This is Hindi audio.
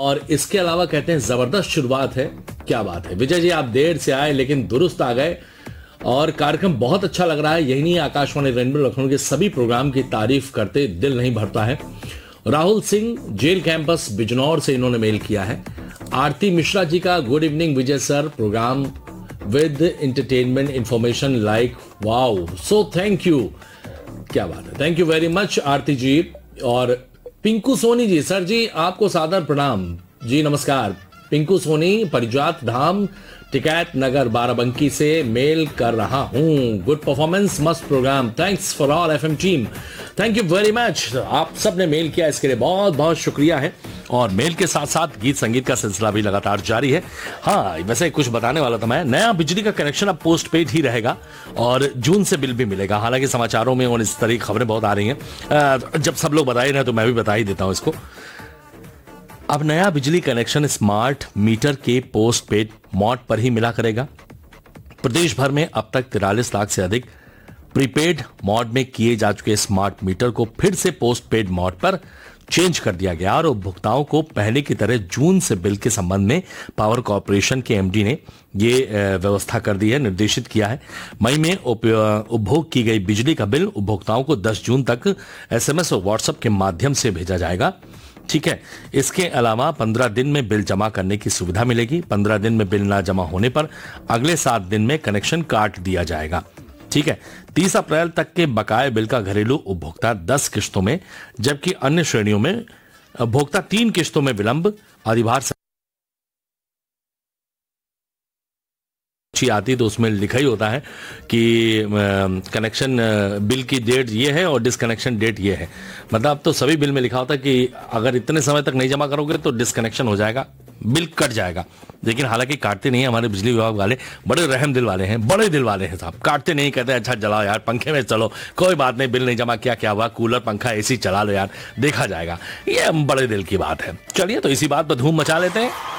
और इसके अलावा कहते हैं जबरदस्त शुरुआत है। क्या बात है विजय जी, आप देर से आए लेकिन दुरुस्त आ गए और कार्यक्रम बहुत अच्छा लग रहा है। यही नहीं, आकाशवाणी रेनबो लखनऊ के सभी प्रोग्राम की तारीफ करते दिल नहीं भरता है। राहुल सिंह जेल कैंपस बिजनौर से इन्होंने मेल किया है। आरती मिश्रा जी का good evening Vijay sir, programme with entertainment information like wow, so thank you. क्या बात है, थैंक यू वेरी मच आरती जी। और पिंकू सोनी जी, सर जी आपको सादर प्रणाम जी, नमस्कार। पिंकू सोनी परिजात धाम टिकैत नगर बाराबंकी से मेल कर रहा हूं। गुड परफॉर्मेंस, मस्त programme, thanks for all FM team, thank you very much. आप सबने मेल किया, इसके लिए बहुत बहुत शुक्रिया है। और मेल के साथ साथ गीत संगीत का सिलसिला भी लगातार जारी है। हाँ, वैसे कुछ बताने वाला था मैं, नया बिजली का कनेक्शन अब पोस्ट पेड ही रहेगा और जून से बिल भी मिलेगा। हालांकि समाचारों में और इस तरह की खबरें बहुत आ रही हैं, जब सब लोग बता ही रहे तो मैं भी बता ही देता हूं इसको। अब नया बिजली कनेक्शन स्मार्ट मीटर के पोस्ट पेड मोड पर ही मिला करेगा। प्रदेश भर में अब तक 43 लाख से अधिक प्रीपेड मोड में किए जा चुके स्मार्ट मीटर को फिर से पोस्ट पेड मोड पर चेंज कर दिया गया और उपभोक्ताओं को पहले की तरह जून से बिल के संबंध में पावर कॉर्पोरेशन के एमडी ने ये व्यवस्था कर दी है, निर्देशित किया है। मई में उपभोग की गई बिजली का बिल उपभोक्ताओं को 10 जून तक एसएमएस और व्हाट्सएप के माध्यम से भेजा जाएगा। ठीक है, इसके अलावा 15 दिन में बिल जमा करने की सुविधा मिलेगी। 15 दिन में बिल ना जमा होने पर अगले 7 दिन में कनेक्शन काट दिया जाएगा। ठीक है, 30 अप्रैल तक के बकाये बिल का घरेलू उपभोक्ता 10 किस्तों में, जबकि अन्य श्रेणियों में उपभोक्ता 3 किस्तों में विलंब अधिभार आती है तो उसमें लिखा ही होता है कि कनेक्शन बिल की डेट ये है और डिसकनेक्शन डेट ये है। मतलब अब तो सभी बिल में लिखा होता है कि अगर इतने समय तक नहीं जमा करोगे तो डिसकनेक्शन हो जाएगा, बिल कट जाएगा। लेकिन हालांकि काटते नहीं है, हमारे बिजली विभाग वाले बड़े रहम दिल वाले हैं, बड़े दिल वाले हैं साहब। काटते नहीं, कहते अच्छा जलाओ यार, पंखे में चलो, कोई बात नहीं, बिल नहीं जमा किया क्या हुआ, कूलर पंखा एसी चला लो यार, देखा जाएगा। ये बड़े दिल की बात है। चलिए तो इसी बात पर धूम मचा लेते हैं।